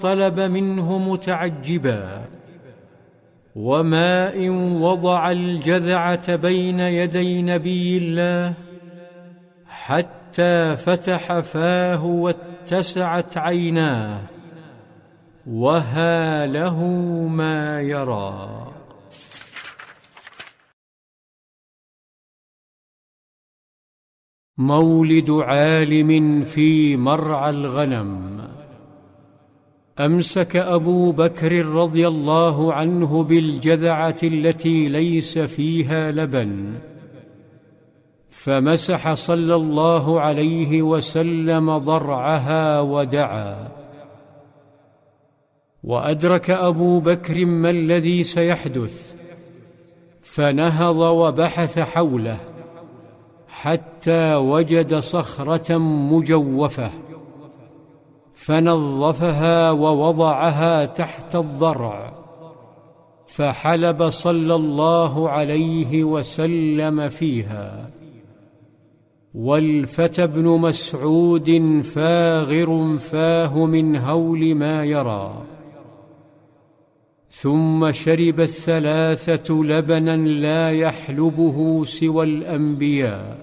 طلب منه متعجبا: وما إن وضع الجذعة بين يدي نبي الله حتى فتح فاه واتسعت عيناه وها له ما يرى. مولد عالم في مرعى الغنم. أمسك أبو بكر رضي الله عنه بالجذعة التي ليس فيها لبن، فمسح صلى الله عليه وسلم ضرعها ودعا. وأدرك أبو بكر ما الذي سيحدث، فنهض وبحث حوله حتى وجد صخرة مجوفة، فنظفها ووضعها تحت الضرع، فحلب صلى الله عليه وسلم فيها. والفتى ابن مسعود فاغر فاه من هول ما يرى، ثم شرب الثلاثة لبنا لا يحلبه سوى الأنبياء.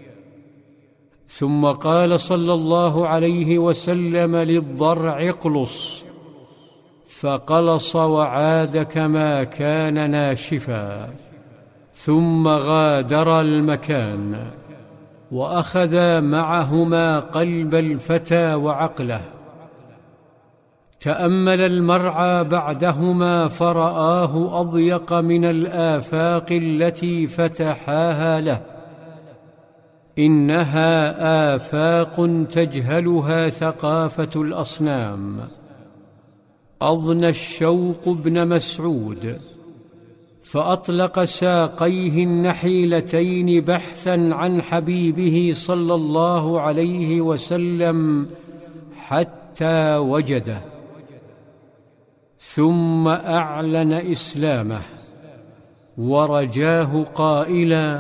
ثم قال صلى الله عليه وسلم للضرع: اقلص، فقلص وعاد كما كان ناشفا، ثم غادر المكان، وأخذا معهما قلب الفتى وعقله. تأمل المرعى بعدهما فرآه أضيق من الآفاق التي فتحاها له. إنها آفاق تجهلها ثقافة الأصنام. أضنى الشوق ابن مسعود، فأطلق ساقيه النحيلتين بحثا عن حبيبه صلى الله عليه وسلم حتى وجده، ثم أعلن إسلامه ورجاه قائلا: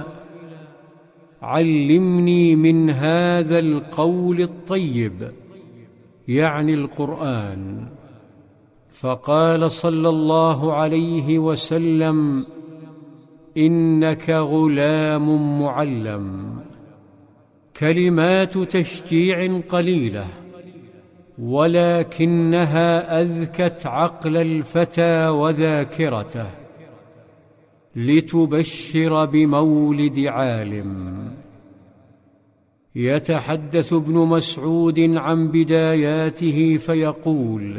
علمني من هذا القول الطيب، يعني القرآن. فقال صلى الله عليه وسلم: إنك غلام معلم. كلمات تشجيع قليلة، ولكنها أذكت عقل الفتى وذاكرته، لتبشر بمولد عالم. يتحدث ابن مسعود عن بداياته فيقول: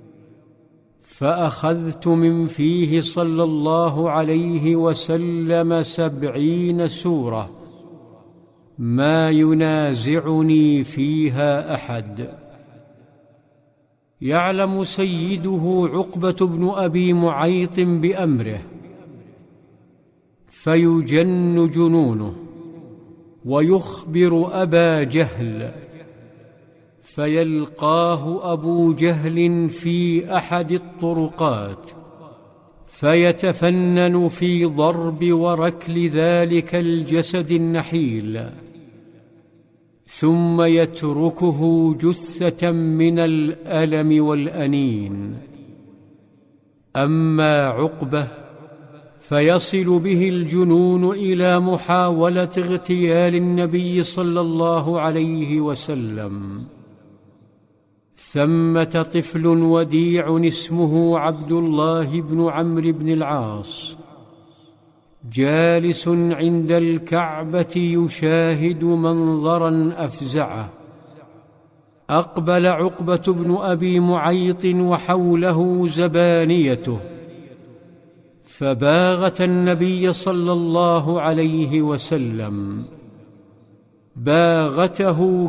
فأخذت من فيه صلى الله عليه وسلم 70 سورة ما ينازعني فيها أحد. يعلم سيده عقبة بن أبي معيط بأمره، فيجن جنونه، ويخبر أبا جهل، فيلقاه أبو جهل في أحد الطرقات، فيتفنن في ضرب وركل ذلك الجسد النحيل، ثم يتركه جثة من الألم والأنين. أما عقبة فيصل به الجنون إلى محاولة اغتيال النبي صلى الله عليه وسلم. ثمة طفل وديع اسمه عبد الله بن عمرو بن العاص، جالس عند الكعبة يشاهد منظرا أفزعه. أقبل عقبة بن أبي معيط وحوله زبانيته، فباغت النبي صلى الله عليه وسلم. باغته